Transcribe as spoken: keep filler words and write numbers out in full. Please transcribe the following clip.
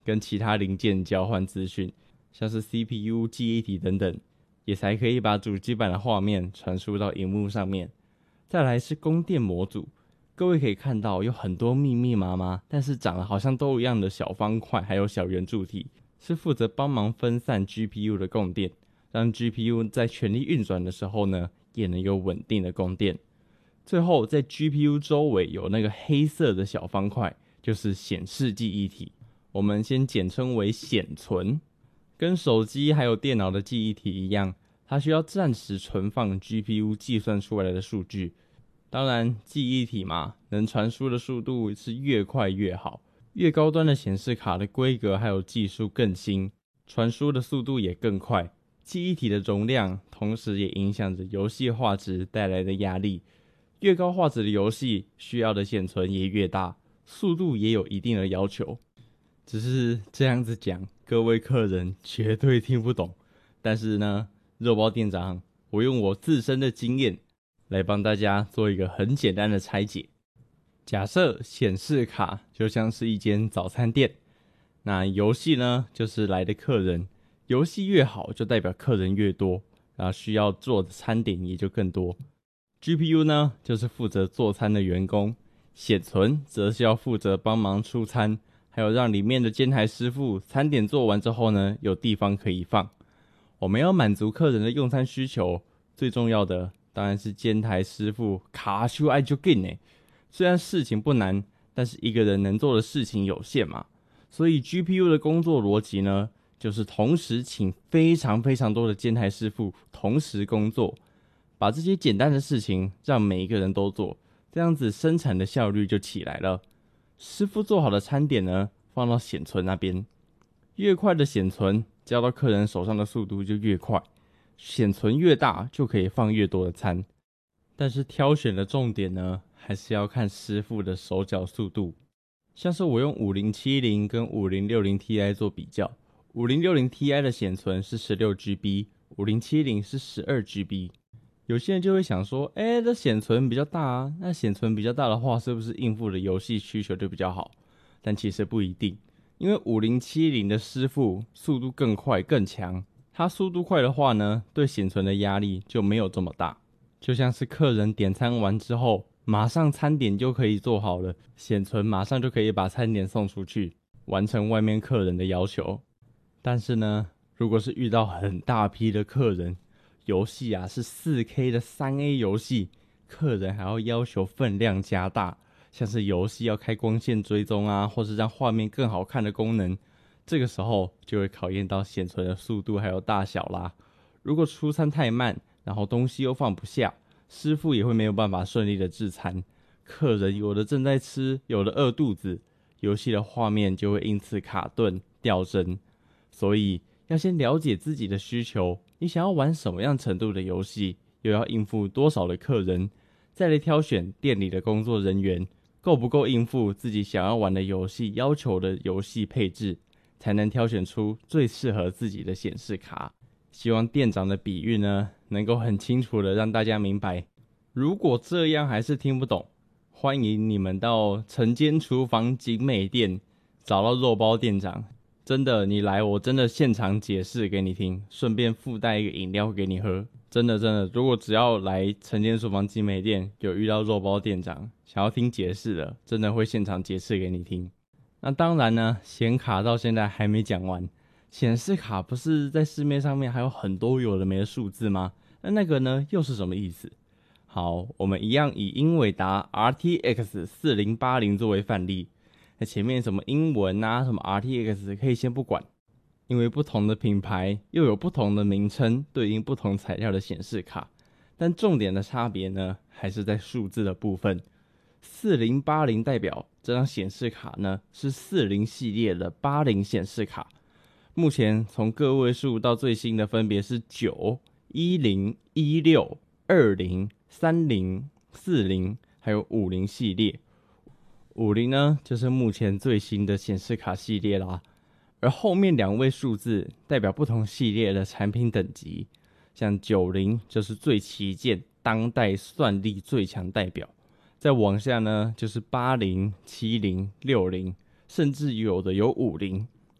跟其他零件交换资讯，像是 C P U、记忆体等等，也才可以把主机板的画面传输到萤幕上面。再来是供电模组，各位可以看到有很多密密麻麻，但是长得好像都一样的小方块，还有小圆柱体，是负责帮忙分散 G P U 的供电，让 G P U 在全力运转的时候呢，也能有稳定的供电。最后在 G P U 周围有那个黑色的小方块，就是显示记忆体，我们先简称为显存。跟手机还有电脑的记忆体一样，它需要暂时存放 G P U 计算出来的数据。当然记忆体嘛，能传输的速度是越快越好，越高端的显示卡的规格还有技术更新，传输的速度也更快。记忆体的容量同时也影响着游戏画质带来的压力，越高画质的游戏需要的显存也越大，速度也有一定的要求。只是这样子讲，各位客人绝对听不懂。但是呢，肉包店长，我用我自身的经验来帮大家做一个很简单的拆解。假设显示卡就像是一间早餐店，那游戏呢就是来的客人，游戏越好就代表客人越多，然后需要做的餐点也就更多。G P U 呢就是负责做餐的员工，显存则是要负责帮忙出餐，还有让里面的煎台师傅餐点做完之后呢有地方可以放。我们要满足客人的用餐需求，最重要的当然是煎台师傅卡修爱就紧呢。虽然事情不难，但是一个人能做的事情有限嘛，所以 G P U 的工作逻辑呢，就是同时请非常非常多的煎台师傅同时工作，把这些简单的事情让每一个人都做，这样子生产的效率就起来了。师傅做好的餐点呢，放到显存那边，越快的显存交到客人手上的速度就越快，显存越大就可以放越多的餐。但是挑选的重点呢，还是要看师傅的手脚速度。像是我用五零七零跟五零六零 Ti 做比较，五零六零 Ti 的显存是 十六 G B， 五零七零是 十二 G B。 有些人就会想说，诶，这显存比较大啊，那显存比较大的话，是不是应付的游戏需求就比较好？但其实不一定，因为五零七零的师傅速度更快更强，他速度快的话呢，对显存的压力就没有这么大。就像是客人点餐完之后，马上餐点就可以做好了，显存马上就可以把餐点送出去，完成外面客人的要求。但是呢，如果是遇到很大批的客人，游戏啊是 四K 的 三A 游戏，客人还要要求分量加大，像是游戏要开光线追踪啊，或是让画面更好看的功能，这个时候就会考验到显存的速度还有大小啦。如果出餐太慢，然后东西又放不下，师傅也会没有办法顺利的制餐，客人有的正在吃，有的饿肚子，游戏的画面就会因此卡顿掉帧。所以要先了解自己的需求，你想要玩什么样程度的游戏，又要应付多少的客人，再来挑选店里的工作人员够不够应付自己想要玩的游戏要求的游戏配置，才能挑选出最适合自己的显示卡。希望店长的比喻呢，能够很清楚的让大家明白。如果这样还是听不懂，欢迎你们到晨间厨房景美店找到肉包店长。真的，你来我真的现场解释给你听，顺便附带一个饮料给你喝。真的真的，如果只要来晨间厨房景美店有遇到肉包店长想要听解释的，真的会现场解释给你听。那当然呢，显卡到现在还没讲完。显示卡不是在市面上面还有很多有的没的数字吗？那那个呢又是什么意思？好，我们一样以英伟达 R T X 四零八零作为范例。那前面什么英文啊，什么 R T X 可以先不管，因为不同的品牌又有不同的名称对应不同材料的显示卡，但重点的差别呢，还是在数字的部分。四零八零代表这张显示卡呢是四零系列的八零显示卡。目前从个位数到最新的分别是九、一零、一六、二零、三零、四零，还有五零系列。五零呢，就是目前最新的显示卡系列啦。而后面两位数字代表不同系列的产品等级，像九零就是最旗舰、当代算力最强代表。再往下呢，就是八零、七零、六零，甚至有的有五零。